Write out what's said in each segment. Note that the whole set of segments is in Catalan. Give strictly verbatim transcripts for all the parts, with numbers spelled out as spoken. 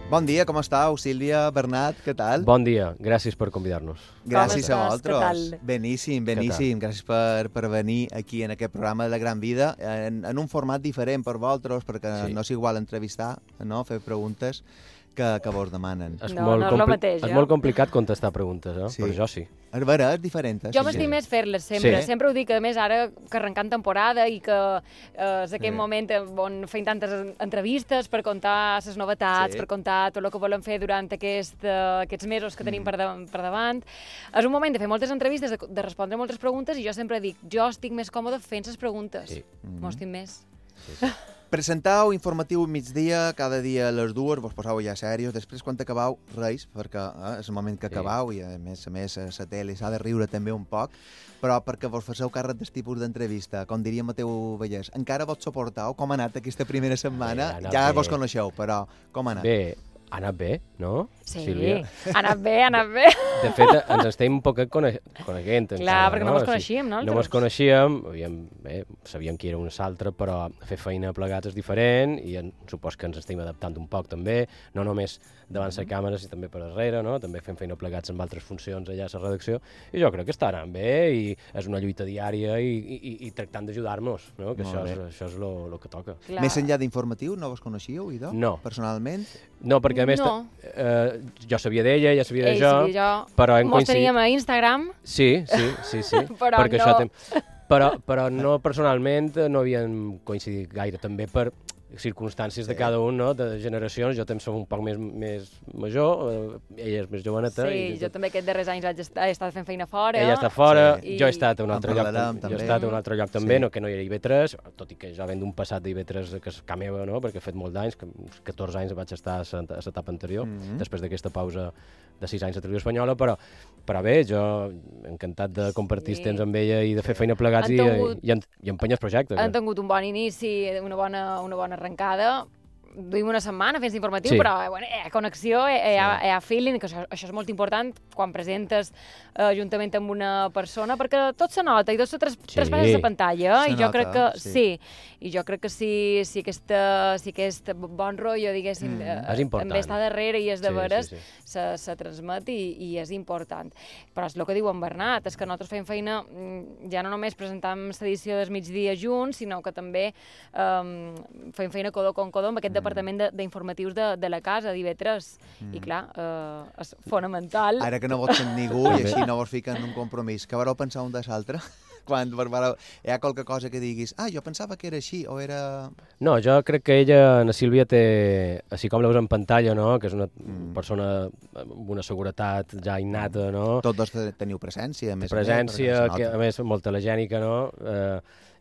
Bon dia, com estàu? Sílvia, Bernat, què tal? Bon dia, gràcies per convidar-nos. Gràcies a Com estàs? vosaltres. Què tal? Beníssim, beníssim. Gràcies per, per venir aquí en aquest programa de la Gran Vida, en, en un format diferent per vosaltres, perquè Sí. no és igual entrevistar, no? Fer preguntes que, que vos demanen. És, No, molt, no és lo compli- mateix, és eh? molt complicat contestar preguntes, eh? Sí. Però jo sí. És vera, és diferent. Eh? Jo Sí, m'estim sí. més fer-les sempre, Sí. sempre ho dic, a més ara que arrencant temporada i que eh, és aquell Sí. moment on feim tantes entrevistes per contar les novetats, Sí. per contar tot el que volem fer durant aquest, uh, aquests mesos que tenim per, de, per davant. És un moment de fer moltes entrevistes, de, de respondre moltes preguntes i jo sempre dic, jo estic més còmode fent les preguntes. Sí. M'ho estic més. sí, sí. Presentau informatiu migdia, cada dia a les dues, vos posau ja serios, després quan acabau, reis, perquè eh, és el moment que Sí. acabau i a més a més a la tele s'ha de riure també un poc, però perquè vos faceu càrrec del tipus d'entrevista, com diria Mateu Vallès, encara vos suportau? Com ha anat aquesta primera setmana? Bé, ha anat Ja bé. vos coneixeu, però com ha anat? Bé, ha anat bé, no? Sí, Sílvia? ha anat bé, ha anat bé. De fet, ens estem un poc cone coneguent. Clar, encara, perquè no mos coneixíem, no, No nosaltres? mos coneixíem, havíem, bé, sabíem qui era un altre, però fer feina plegats és diferent i en, supos que ens estem adaptant un poc també, no només davant Mm-hmm. les càmeres i també per darrere, no? També fem feina plegats amb altres funcions allà a la redacció i jo crec que està anant bé i és una lluita diària i, i, i, i tractant d'ajudar-nos, no? Que Molt això bé. és, això és lo, lo que toca. Clar. Més enllà d'informatiu, no vos coneixíeu, idò? No. Personalment? No, perquè a més No. eh, jo sabia d'ella, ella sabia de Ell jo, i jo però hem mos coincidit... teníem a Instagram. Sí, sí, sí, sí. Però perquè no. això tem... però, però no personalment no havíem coincidit gaire, també per circumstàncies de Sí. cada un, no? De generacions. Jo també som un poc més, més major, eh, ella és més joveneta. Sí, i jo també aquests darrers anys haig est- he estat fent feina fora. Ella està fora, Sí. jo he estat a un En altre lloc, parlarem, tam- jo també. he estat a un altre lloc també, Sí. no, que no era I V tres, tot i que ja ven d'un passat d'I V tres que és ca meva, no? Perquè he fet molt d'anys, que uns catorze anys vaig estar a la- a l'etapa anterior, Mhm. després d'aquesta pausa de sis anys a Televisió Espanyola, però, però bé, jo encantat de compartir Sí. temps amb ella i de fer feina plegats Han i, tingut- i, en- i empenyar els projectes. Han eh? tingut un bon inici, una bona, una bona arrencada. Duim una setmana fent informatiu, Sí. però eh, bueno, hi ha connexió, hi, hi, ha, Sí. hi ha feeling, que això, això és molt important quan presentes eh, juntament amb una persona, perquè tot se nota i tot se tras, Sí. traspassa de pantalla, Se i jo nota, crec que sí. sí. I jo crec que si, si, aquesta, si aquest bon rotllo, diguéssim, Mm. eh, És important. també està darrere i és de Sí, veres, sí, sí. se, se transmet i, i és important. Però és el que diu en Bernat, és que nosaltres fem feina mm, ja no només presentam l'edició del migdia junts, sinó que també um, fem feina codo con codo amb aquest Mm. departament de- d'informatius de, de la casa, d'I V tres. I clar, uh, és fonamental. Ara que no vos sent ningú i així no vos fiquen en un compromís, què vareu pensar un de l'altre? Quan vos vareu... hi ha qualque cosa que diguis, ah, jo pensava que era així, o era... No, jo crec que ella, la Sílvia, té, així com la veus en pantalla, no? Que és una Mm. persona amb una seguretat ja innata, no? Tots dos te- teniu presència, a més a més, Presència, perquè se que nota. a més molt telegènica, no? Eh,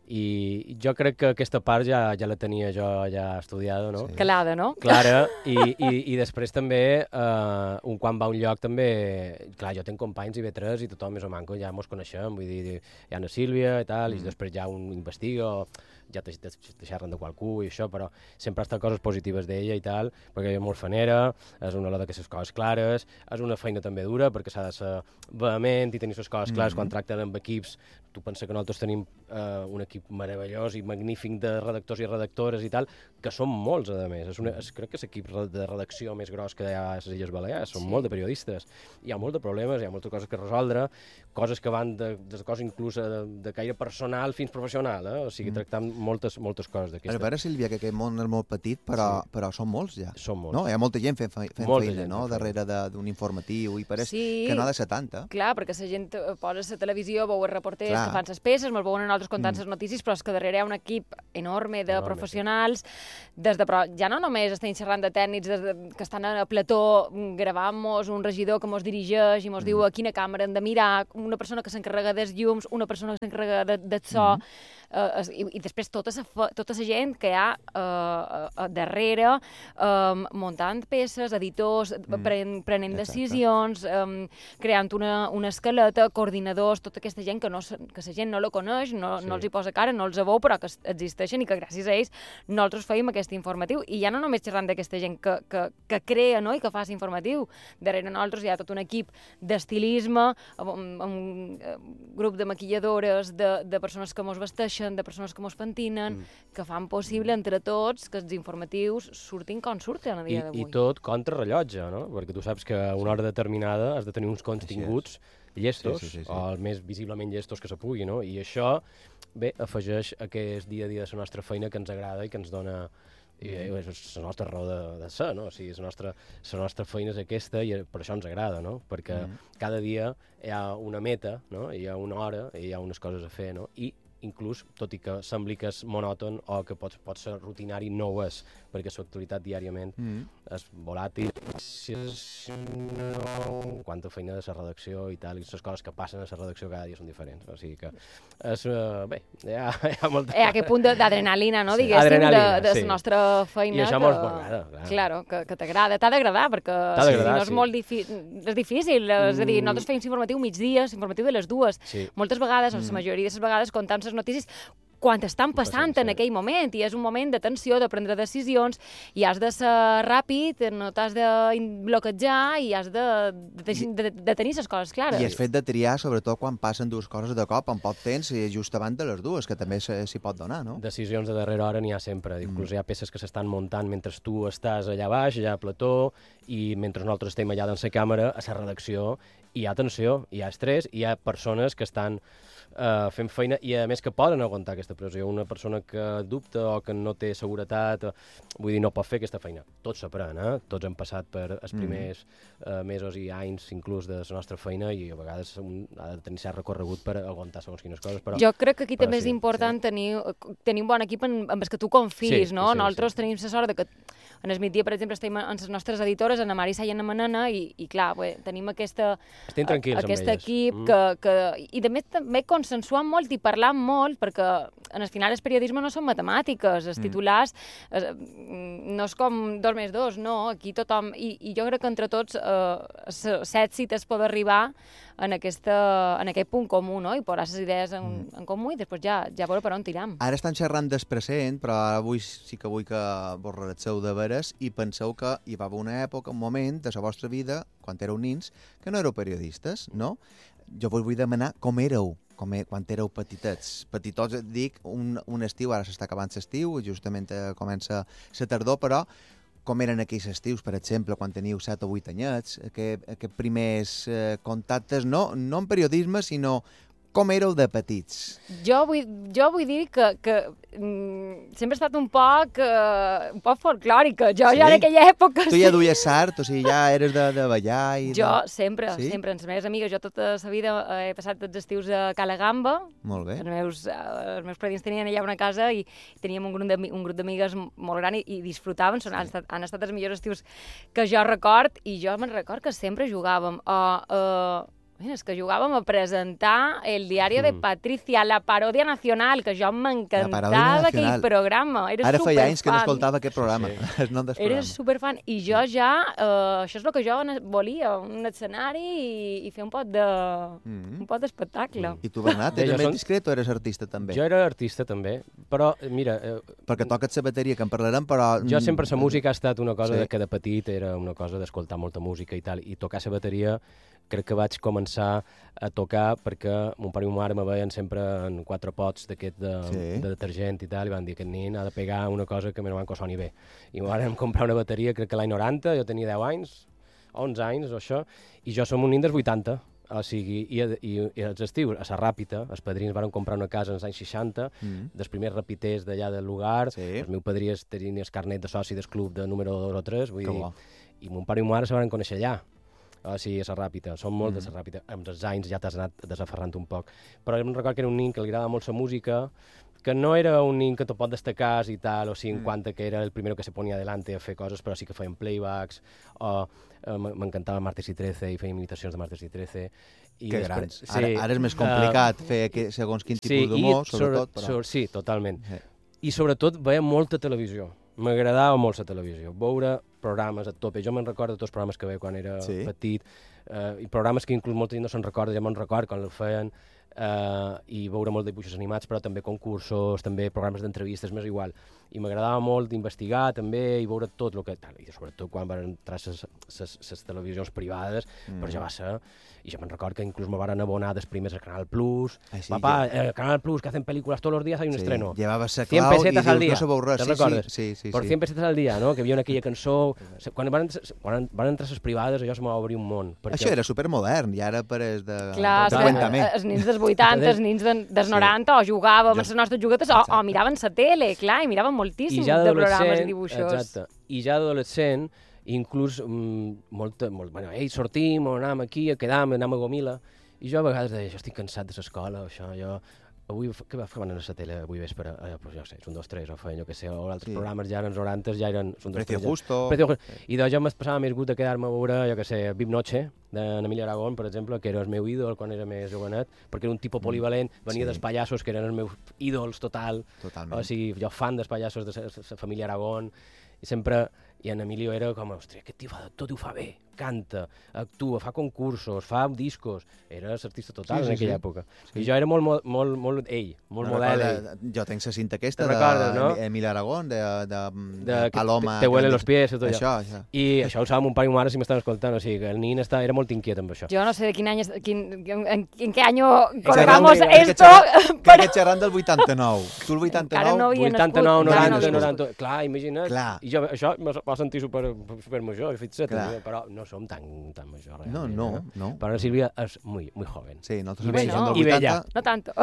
I jo crec que aquesta part ja, ja la tenia jo ja estudiada, no? Sí. Calada, no? Clara, i, i, i després també, eh, un quan va a un lloc també, clar, jo tinc companys i V tres i tothom més o manco ja mos coneixem, vull dir, hi ha una Sílvia i tal, Mm. i després ja un investiga, o ja te, te, te xerren de qualcú i això, però sempre ha estat coses positives d'ella i tal, perquè ella és molt fanera, és una de les coses clares, és una feina també dura, perquè s'ha de ser vehement i tenir les coses clares Mhm. quan tracten amb equips. Tu pensa que nosaltres tenim eh, un equip meravellós i magnífic de redactors i redactores i tal, que són molts, a més. És una, és, crec que és l'equip re- de redacció més gros que hi ha a les Illes Balears, són Sí. molt de periodistes. Hi ha molts de problemes, hi ha moltes coses que resoldre, coses que van de, de coses inclús de, de caire personal fins professional, eh? O sigui, Mm. tractant moltes, moltes coses A d'aquestes. veure, Sílvia, que aquest món és molt petit, però, Sí. però són molts ja. Són molts. No? Hi ha molta gent fent, fe- fent Molta feina, gent no? fent feina. Darrere de- d'un informatiu, i pareix Sí. que no ha de ser tanta. Clar, perquè la gent eh, posa la televisió, veu els reporters Clar. que fan les peces, me'ls veuen a nosaltres contant Mm. les notícies, però és que darrere hi ha un equip enorme de Enorme, professionals, des de, però ja no només estem xerrant de tècnics des de, que estan a plató mm, gravant-mos, un regidor que mos dirigeix i mos Mm. diu a quina càmera hem de mirar, una persona que s'encarrega dels llums, una persona que s'encarrega de, del so, Mm. eh, es- i, i després tota la tota la gent que hi ha eh, eh, darrere eh, muntant peces, editors, Mm. pren, prenent Exacte. decisions, eh, creant una, una escaleta, coordinadors, tota aquesta gent que, no, se- que la gent no la coneix, no, Sí. no els hi posa cara, no els veu, però que es- existeixen i que gràcies a ells nosaltres feim aquest informatiu. I ja no només xerrant d'aquesta gent que, que, que crea, no?, i que fa informatiu. Darrere nosaltres hi ha tot un equip d'estilisme, amb, amb, amb un eh, grup de maquilladores, de, de persones que mos vesteixen, coneixen, de persones que mos pentinen, Mm. que fan possible entre tots que els informatius surtin com surten a I, dia d'avui. I tot contrarrellotge, no? Perquè tu saps que a una hora determinada has de tenir uns continguts llestos, Sí, sí, sí, sí. o els més visiblement llestos que se pugui, no? I això, bé, afegeix aquest dia a dia de la nostra feina que ens agrada i que ens dona... I és la nostra raó de, de ser, no? O sigui, la nostra, la nostra feina és aquesta i per això ens agrada, no? Perquè mm. cada dia hi ha una meta, no? Hi ha una hora i hi ha unes coses a fer, no? I inclús, tot i que sembli que és monòton o que pot, pot ser rutinari, no ho és, perquè l'actualitat diàriament mm. és volàtil. Quanta feina de la redacció i tal, i les coses que passen a la redacció cada dia són diferents. O sigui que és... Uh, bé, hi ha, hi ha molta... Eh, aquest punt d'adrenalina, no? Sí. Diguéssim, Adrenalina, de, de sí. la nostra feina. I això que... mos m'agrada, clar. Claro, que, que t'agrada. T'ha d'agradar, perquè si no és sí. molt difícil. És difícil, mm. és a dir, nosaltres feim informatiu migdia, informatiu de les dues. Sí. Moltes vegades, o Mm. la majoria de les vegades, comptant les notícies, quan estan passant Passant, en sí. aquell moment, i és un moment de tensió, de prendre decisions, i has de ser ràpid, no t'has de bloquejar, i has de, de, de, de tenir les coses clares. I el fet de triar, sobretot quan passen dues coses de cop, en poc temps, i just abans de les dues, que també s'hi pot donar, no? Decisions de darrera hora n'hi ha sempre. Inclús hi ha peces que s'estan muntant mentre tu estàs allà baix, allà a plató, i mentre nosaltres estem allà dins la càmera, a la redacció, hi ha tensió, hi ha estrès, hi ha persones que estan uh, fent feina i, a més, que poden aguantar aquesta pressió. Una persona que dubta o que no té seguretat, uh, vull dir, no pot fer aquesta feina. Tots s'aprèn, eh? Tots hem passat per els primers uh, mesos i anys, inclús, de la nostra feina, i a vegades un ha de tenir cert recorregut per aguantar segons quines coses. Però, jo crec que aquí però també sí, és important sí. tenir, tenir un bon equip en, en el que tu confiïs, Sí, no? sí, Nosaltres sí. tenim la sort de que en el migdia, per exemple, estem en les nostres editores, en la Marisa i en la Manana, i, i clar, bé, tenim aquesta, Estem tranquils amb aquest elles. equip Mm. que, que... I també, també consensuant molt i parlant molt, perquè en el final el periodisme no són matemàtiques, els titulars eh, no és com dos més dos, no, aquí tothom... I, i jo crec que entre tots eh, l'èxit es pot arribar en, aquesta, en aquest punt comú, no? I posar les idees en, mm. en comú i després ja, ja veure per on tiram. Ara estan xerrant del present, però ara avui sí que vull que vos relaxeu de veres i penseu que hi va haver una època, un moment de la vostra vida, quan éreu nins, que no éreu periodistes, no? Jo vos vull demanar com éreu, com e quan éreu petitets. Petitots, et dic, un, un estiu, ara s'està acabant l'estiu, justament eh, comença la tardor, però com eren aquells estius, per exemple, quan teniu set o vuit anyets, aquests aquest primers eh, contactes, no, no en periodisme, sinó com éreu de petits. Jo vull, jo vull dir que, que mm, sempre he estat un poc, uh, un poc folclòrica. Jo Sí? ja en aquella època... Tu ja duies sart, o sigui, ja eres de, de ballar i... Jo de... sempre, Sí? sempre, amb les meves amigues, jo tota la vida he passat tots els estius a Cala Gamba. Molt bé. Els meus, uh, els meus predins tenien allà una casa i teníem un grup d'ami- un grup d'amigues molt gran i, i disfrutaven, són, han, estat, han estat els millors estius que jo record, i jo me'n record que sempre jugàvem a... Uh, Mira, és que jugàvem a presentar el diari de Patricia, la paròdia nacional, que jo m'encantava aquell programa. Era Ara feia superfan. anys que no escoltava aquest programa, Sí. el nom del Era programa. superfan. I jo ja, uh, això és el que jo ne- volia, un escenari i, i fer un pot de Mm. un pot d'espectacle. I tu, Bernat, Bé, eres jo més són- discret o eres artista també? Jo era artista també, però eh, mira, eh, Perquè toques la bateria, que en parlarem, però... jo sempre la música ha estat una cosa Sí. de que de petit era una cosa d'escoltar molta música i tal, i tocar la bateria crec que vaig començar a tocar perquè mon pare i ma mare me veien sempre en quatre pots d'aquest de, Sí. de detergent i tal, i van dir que aquest nin ha de pegar una cosa que menys que soni bé. I ma mare em comprar una bateria, crec que l'any noranta, jo tenia deu anys, onze anys o això, i jo som un nin dels vuitanta. O sigui, i, i, i els estius, a la Ràpita, els padrins van comprar una casa als anys seixanta, Mm. dels primers rapiters d'allà del lugar, Sí. els meus padries tenien el carnet de soci del club de número dos o tres, vull Que dir, bo. i mon pare i ma mare se van conèixer allà. O sigui, a la Ràpita, som molt Mm. de la Ràpita. Amb els anys ja t'has anat desaferrant un poc. Però em recordo que era un nin que li agradava molt la música, que no era un nin que te pot destacar i tal, o sigui, en Mm. quant a que era el primero que se ponía adelante a fer coses, però sí que feien playbacks, o eh, m'encantava Martes i trece i feien imitacions de Martes i trece. I Que després- grans. Ara, ara és més complicat uh, fer que, segons quin tipus d'humor, sobretot. Sobre, Però... sobre, sí, totalment. Sí. I sobretot veia molta televisió. M'agradava molt la televisió, veure programes a tope. Jo me'n recordo de tots els programes que veia quan era Sí. petit, eh, i programes que inclús molta gent no se'n recorda, ja me'n recordo quan el feien, Uh, i veure molt de dibuixos animats, però també concursos, també programes d'entrevistes, m'és igual. I m'agradava molt investigar també i veure tot el que... I sobretot quan van entrar les televisions privades, mm. però ja va ser... I jo me'n record que inclús me van abonar després al Canal Plus. Ai, sí, Papá, ja... el Canal Plus, que hacen películas todos los días, hay un sí, estreno. Llevava sa clau i dius, no sabeu res. ¿Te recordes? Sí, sí, sí. Por cien pesetas al dia, no? Que havia aquella cançó... Quan van, quan van entrar les privades, allò se m'ha obrir un món. Perquè... Això era supermodern, i ara pareix de... Clar, de els, els nins dels vuitanta, els nins de, dels noranta, o jugàvem amb les nostres juguetes, o, o miraven la tele, clar, i miraven moltíssim ja de programes i dibuixos. Exacte. I ja d'adolescent, inclús, mm, molt, molt, bueno, ei, sortim, o anem aquí, quedam, anem a Gomila, i jo a vegades deia, jo estic cansat de l'escola, això, jo... Avui, què va fer a la tele avui vespre? Eh, pues jo sé, és un, dos, tres, o feien, jo què sé, o altres sí. programes ja en els noranta ja eren... Precio justo. Precio justo. I doncs jo m'es passava més gut de quedar-me a veure, jo què sé, Vip Noche, d'Emilio Aragón, per exemple, que era el meu ídol quan era més jovenet, perquè era un tipus polivalent, venia sí. dels pallassos, que eren els meus ídols total. Totalment. O sigui, jo fan dels pallassos de la família Aragón, i sempre... I en Emilio era com, ostres, aquest tio fa tot i ho fa bé, canta, actua, fa concursos, fa discos, era l'artista total sí, sí, en aquella sí. època. Sí. I jo era molt, molt, molt, molt ell, molt no model ell. Jo tenc la cinta aquesta d'Emili no? Aragón, de, de, de, de Paloma. Te huelen los pies, tot això. Això, I això ho sabem un pare i una mare si m'estan escoltant, o sigui que el nin està, era molt inquiet amb això. Jo no sé de quin any, quin, en, en què any colgamos esto. Crec que xerrant del vuitanta-nou. Tu el vuitanta-nou? No vuitanta-nou, noranta, noranta. Clar, imagina't. Clar. I jo això va sentir super, super major, fixa't, però no som tan, tan major realment. No, no, eh? no. Però Sílvia és muy, muy joven. Sí, nosaltres I bella. som del I vuitanta. bella. No tanto.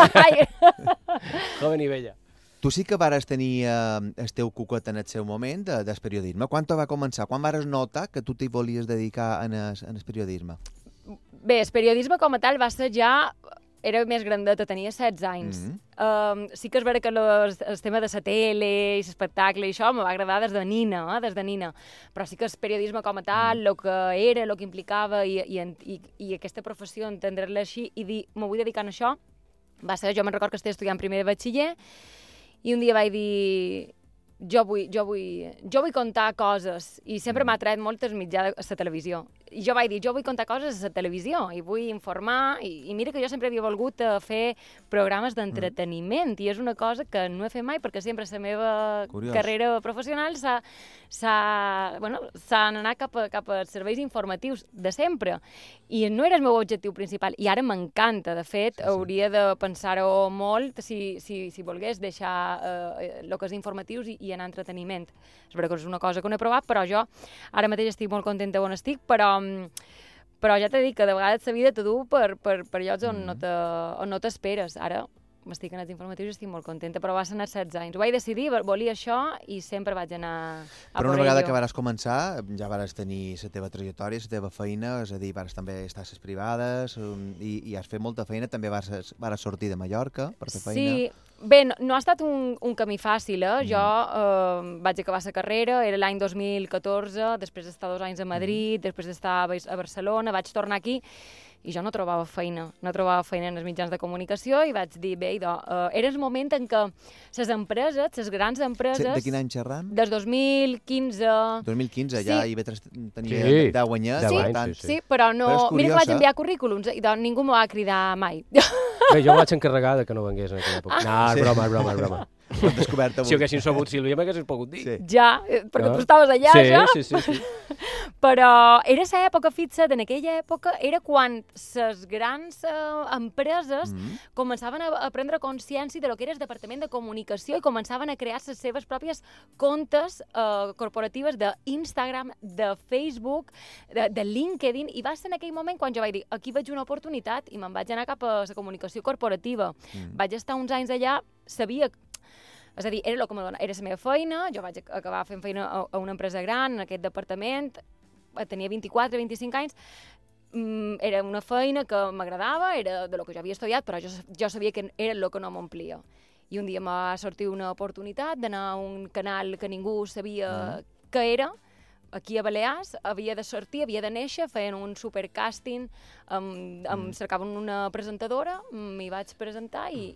Joven i bella. Tu sí que vares tenir eh, el teu cuquet en el seu moment de, del periodisme. Quan te va començar? Quan vares notar que tu t'hi volies dedicar en el, en el periodisme? Bé, el periodisme com a tal va ser ja... Era més grandeta, tenia setze anys. Mm -hmm. um, sí que és vera que los, el tema de la tele i l'espectacle i això m'ha agradat des de nina, eh, des de nina. Però sí que el periodisme com a tal, el mm. que era, el que implicava i, i, i, i aquesta professió, entendre-la així i dir, me vull dedicar a això, va ser, jo me'n record que estava estudiant primer de batxiller i un dia vaig dir... Jo vull, jo, vull, jo vull contar coses i sempre m'ha atret molt el mitjà de la televisió. I jo vaig dir, jo vull contar coses a la televisió i vull informar, i, i mira que jo sempre havia volgut fer programes d'entreteniment mm. i és una cosa que no he fet mai perquè sempre la meva Curiós. carrera professional s'ha bueno, anat cap a, cap a serveis informatius de sempre i no era el meu objectiu principal i ara m'encanta, de fet sí, sí. hauria de pensar-ho molt si, si, si volgués deixar eh, el que és informatius i, i anar a entreteniment. És veritat que és una cosa que no he provat, però jo ara mateix estic molt contenta on estic, però però ja t'he dit que de vegades la vida te du per, per, per llocs on mm. no t'esperes. Ara m'estic en els informatius i estic molt contenta, però va ser als setze anys. Ho vaig decidir, volia això i sempre vaig anar a Però una vegada que vares començar, ja vares tenir la teva trajectòria, la teva feina, és a dir, vares també estar a les privades i, i has fet molta feina, també vares, vares sortir de Mallorca per fer feina. Sí, bé, no, no ha estat un, un camí fàcil, eh? Mm. Jo eh, vaig acabar la carrera, era l'any dos mil catorze, després d'estar dos anys a Madrid, mm. després d'estar a Barcelona, vaig tornar aquí i jo no trobava feina, no trobava feina en els mitjans de comunicació i vaig dir, bé, idò, uh, era el moment en què les empreses, les grans empreses... De quin any xerrant? Des dos mil quinze... dos mil quinze, ja sí. I vetres tenia sí. deu anyets. Sí, per tant. sí, sí, però no... Però curiós, mira que vaig enviar currículums i doncs ningú m'ho va cridar mai. Bé, jo vaig encarregar de que no vengués en aquella època. No, és sí. broma, és broma, és broma. Ho hem descobert avui. Si ho haguessin sabut, Sílvia, m'haguessin pogut dir. Sí. Ja, perquè no? tu estaves allà, sí, ja. Sí, sí, sí. Però era l'època, fixa't, en aquella època era quan les grans eh, empreses mm -hmm. començaven a, a prendre consciència de lo que era el departament de comunicació i començaven a crear les seves pròpies comptes eh, corporatives d'Instagram, de Facebook, de, de LinkedIn, i va ser en aquell moment quan jo vaig dir, aquí veig una oportunitat i me'n vaig anar cap a la comunicació corporativa. Mm. Vaig estar uns anys allà, sabia... És a dir, era, que era la meva feina, jo vaig acabar fent feina a, a una empresa gran, en aquest departament, tenia vint-i-quatre, vint-i-cinc anys, mm, era una feina que m'agradava, era de lo que jo havia estudiat, però jo, jo sabia que era el que no m'omplia. I un dia m'ha sortit una oportunitat d'anar a un canal que ningú sabia mm. què era, aquí a Balears, havia de sortir, havia de néixer, feien un supercàsting, em, em cercaven una presentadora, m'hi vaig presentar i,